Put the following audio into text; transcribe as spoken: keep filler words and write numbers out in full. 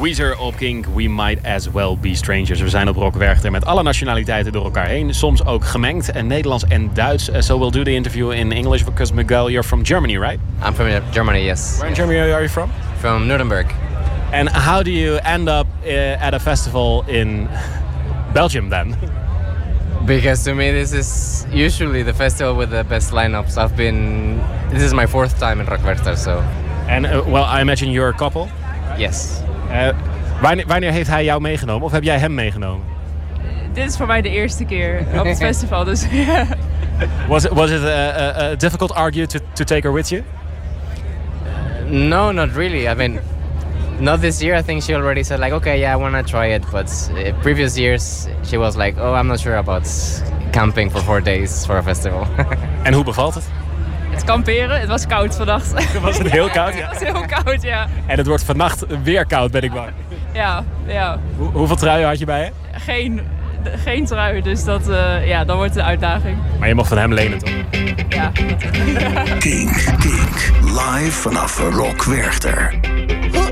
Weezer op Kink, We Might As Well Be Strangers. We zijn op Rock Werchter met alle nationaliteiten door elkaar heen. Soms ook gemengd, en Nederlands en Duits. Uh, so we'll do the interview in English because Miguel, you're from Germany, right? I'm from Germany, yes. Where in Germany are you from? From Nuremberg. And how do you end up uh, at a festival in Belgium then? Because to me this is usually the festival with the best lineups. I've been... This is my fourth time in Rock Werchter, so... And uh, well, I imagine you're a couple? Yes. Uh, wanneer, wanneer heeft hij jou meegenomen of heb jij hem meegenomen? Dit is voor mij de eerste keer op het festival, dus ja. Was it, was it a, a, a difficult argue to, to take her with you? No, not really. I mean, not this year. I think she already said like, okay, yeah, I want to try it. But uh, previous years, she was like, oh, I'm not sure about camping for four days for a festival. En hoe bevalt het? Het kamperen, het was koud vannacht. Was het heel koud? Ja. Het was heel koud, ja. En het wordt vannacht weer koud, ben ik bang. Ja, ja. Hoe, hoeveel truien had je bij je? Geen, geen trui, dus dat, uh, ja, dan wordt het een uitdaging. Maar je mocht van hem lenen, toch? Ja. Kink, Kink, live vanaf Rock Werchter.